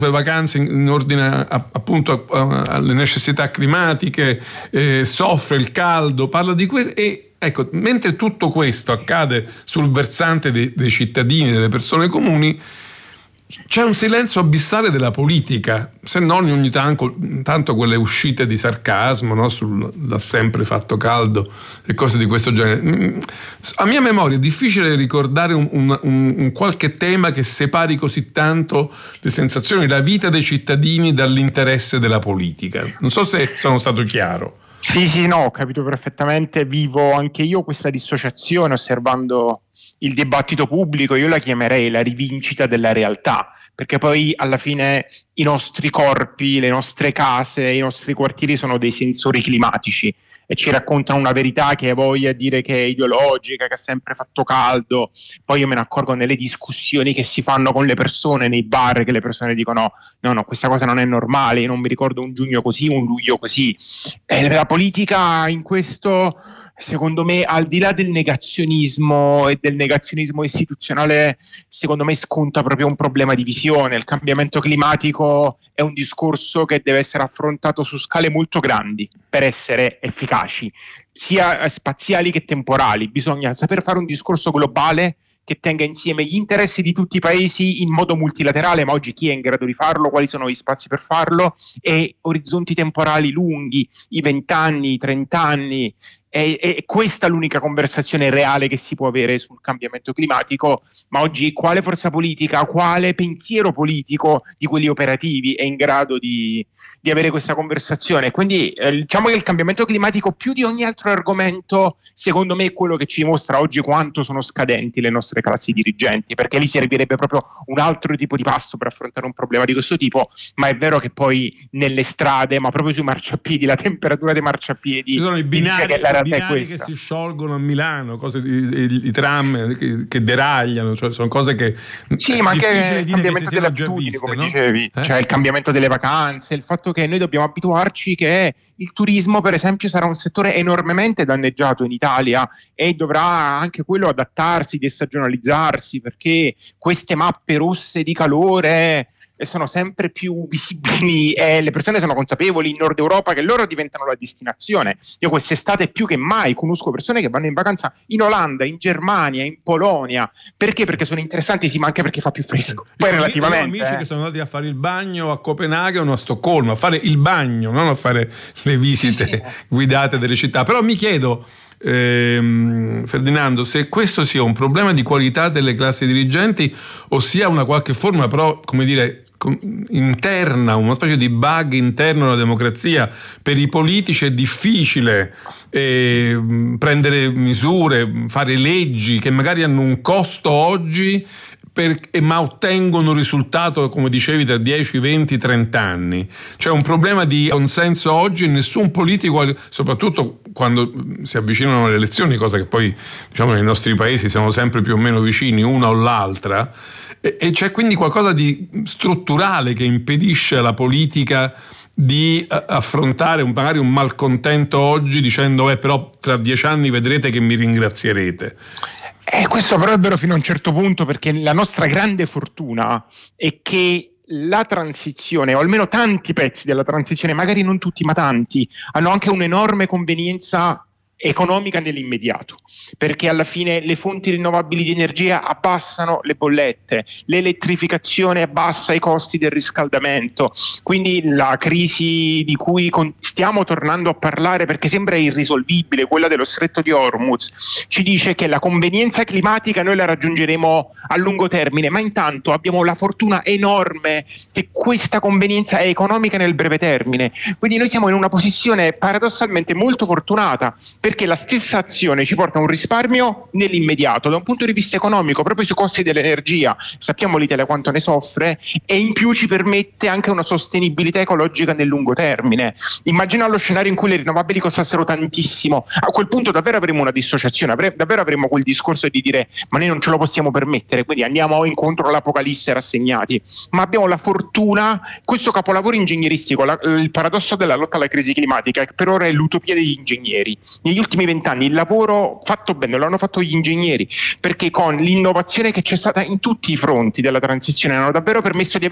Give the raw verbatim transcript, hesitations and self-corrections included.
vacanze in ordine a, appunto a, alle necessità climatiche, eh, soffre il caldo, parla di questo e ecco, mentre tutto questo accade sul versante dei, dei cittadini, delle persone comuni, c'è un silenzio abissale della politica, se non ogni tanto, tanto quelle uscite di sarcasmo, no? Sul "da sempre fatto caldo" e cose di questo genere. A mia memoria è difficile ricordare un, un, un qualche tema che separi così tanto le sensazioni, la vita dei cittadini dall'interesse della politica. Non so se sono stato chiaro. Sì, sì, no, ho capito perfettamente. Vivo anche io questa dissociazione osservando il dibattito pubblico. Io la chiamerei la rivincita della realtà, perché poi alla fine i nostri corpi, le nostre case, i nostri quartieri sono dei sensori climatici e ci raccontano una verità che voglia dire che è ideologica, che ha sempre fatto caldo. Poi io me ne accorgo nelle discussioni che si fanno con le persone nei bar, che le persone dicono no, no, questa cosa non è normale, io non mi ricordo un giugno così, un luglio così. E la politica in questo, secondo me, al di là del negazionismo e del negazionismo istituzionale, secondo me sconta proprio un problema di visione. Il cambiamento climatico è un discorso che deve essere affrontato su scale molto grandi per essere efficaci, sia spaziali che temporali. Bisogna saper fare un discorso globale che tenga insieme gli interessi di tutti i paesi in modo multilaterale, ma oggi chi è in grado di farlo, quali sono gli spazi per farlo, e orizzonti temporali lunghi, i vent'anni, i trent'anni. È, è questa l'unica conversazione reale che si può avere sul cambiamento climatico, ma oggi quale forza politica, quale pensiero politico di quelli operativi è in grado di, di avere questa conversazione? Quindi eh, diciamo che il cambiamento climatico, più di ogni altro argomento, secondo me è quello che ci dimostra oggi quanto sono scadenti le nostre classi dirigenti, perché lì servirebbe proprio un altro tipo di pasto per affrontare un problema di questo tipo. Ma è vero che poi nelle strade, ma proprio sui marciapiedi, la temperatura dei marciapiedi, ci sono i binari, che la i binari che si sciolgono a Milano, cose, i, i tram che, che deragliano, cioè sono cose che sì, ma anche il cambiamento delle abitudini, viste, come no? dicevi, eh? Cioè il cambiamento delle vacanze, il fatto che noi dobbiamo abituarci che il turismo, per esempio, sarà un settore enormemente danneggiato in Italia e dovrà anche quello adattarsi, destagionalizzarsi, perché queste mappe rosse di calore sono sempre più visibili e le persone sono consapevoli in Nord Europa che loro diventano la destinazione. Io quest'estate più che mai conosco persone che vanno in vacanza in Olanda, in Germania, in Polonia. Perché? Perché sono interessanti, sì, ma anche perché fa più fresco. Poi io, relativamente io ho amici eh. che sono andati a fare il bagno a Copenaghen o a Stoccolma, a fare il bagno, non a fare le visite sì, sì. guidate delle città. Però mi chiedo, ehm, Ferdinando, se questo sia un problema di qualità delle classi dirigenti o sia una qualche forma, però, come dire, interna, una specie di bug interno alla democrazia. Per i politici è difficile eh, prendere misure, fare leggi che magari hanno un costo oggi per, ma ottengono un risultato, come dicevi, tra dieci, venti, trenta anni. C'è un problema di consenso oggi, nessun politico, soprattutto quando si avvicinano le elezioni, cosa che poi diciamo nei nostri paesi siamo sempre più o meno vicini una o l'altra, e c'è quindi qualcosa di strutturale che impedisce alla politica di affrontare un, magari un malcontento oggi dicendo eh però tra dieci anni vedrete che mi ringrazierete. Eh, questo però è vero fino a un certo punto, perché la nostra grande fortuna è che la transizione, o almeno tanti pezzi della transizione, magari non tutti ma tanti, hanno anche un'enorme convenienza economica nell'immediato, perché alla fine le fonti rinnovabili di energia abbassano le bollette, l'elettrificazione abbassa i costi del riscaldamento, quindi la crisi di cui stiamo tornando a parlare perché sembra irrisolvibile, quella dello stretto di Hormuz, ci dice che la convenienza climatica noi la raggiungeremo a lungo termine, ma intanto abbiamo la fortuna enorme che questa convenienza è economica nel breve termine, quindi noi siamo in una posizione paradossalmente molto fortunata, perché la stessa azione ci porta a un risparmio nell'immediato da un punto di vista economico, proprio sui costi dell'energia, sappiamo l'Italia quanto ne soffre, e in più ci permette anche una sostenibilità ecologica nel lungo termine. Immagina lo scenario in cui le rinnovabili costassero tantissimo, a quel punto davvero avremo una dissociazione, avre- davvero avremo quel discorso di dire ma noi non ce lo possiamo permettere, quindi andiamo incontro all'apocalisse rassegnati, ma abbiamo la fortuna, questo capolavoro ingegneristico, la, il paradosso della lotta alla crisi climatica, che per ora è l'utopia degli ingegneri. Negli ultimi vent'anni il lavoro fatto bene lo hanno fatto gli ingegneri, perché con l'innovazione che c'è stata in tutti i fronti della transizione hanno davvero permesso di